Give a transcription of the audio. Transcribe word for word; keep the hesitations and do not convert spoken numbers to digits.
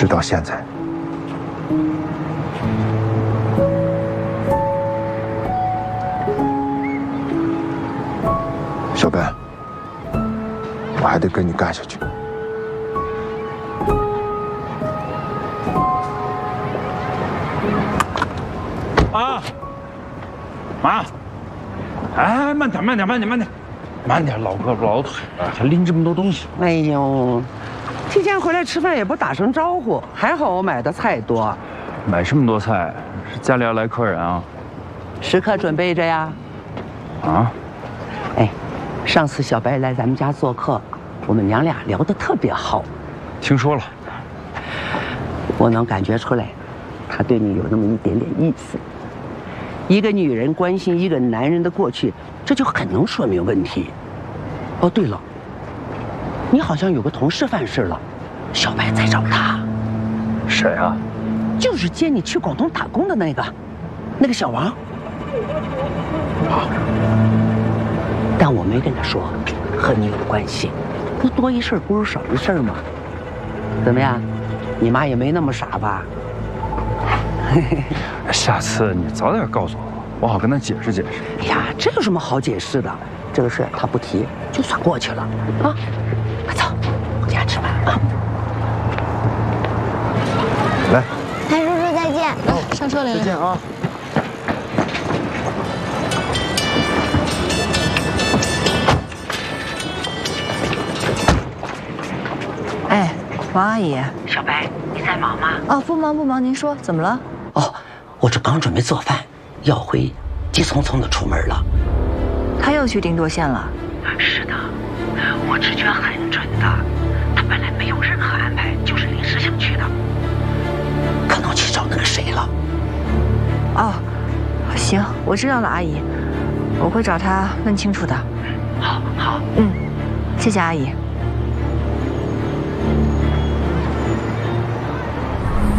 直到现在。小白，我还得跟你干下去。 啊，妈，哎，慢点，慢点，慢点，慢点，慢点，老胳膊老腿了，还拎这么多东西。 哎呦，提前回来吃饭也不打声招呼，还好我买的菜多。 买这么多菜，是家里要来客人啊？ 时刻准备着呀。 啊？ 哎，上次小白来咱们家做客，我们娘俩聊得特别好。 听说了。 我能感觉出来，他对你有那么一点点意思。一个女人关心一个男人的过去，这就很能说明问题。哦，对了，你好像有个同事犯事了，小白在找他。 谁啊？ 就是接你去广东打工的那个，那个小王。啊。但我没跟他说和你有关系，那多一事不如少一事嘛。怎么样，你妈也没那么傻吧？ 下次你早点告诉我，我好跟他解释解释。 哎呀，这有什么好解释的？这个事他不提，就算过去了啊。快走，回家吃饭啊。 来， 谭叔叔再见。 来，上车，玲玲。 再见啊。 哎，王阿姨。 小白，你在忙吗？ 哦，不忙不忙，您说怎么了？ 哦，我这刚准备做饭，耀辉急匆匆的出门了。 他又去定多县了？ 是的，我直觉很准的。他本来没有任何安排，就是临时想去的。可能去找那个谁了。 哦，行，我知道了，阿姨，我会找他问清楚的。 好，好， 嗯，谢谢阿姨。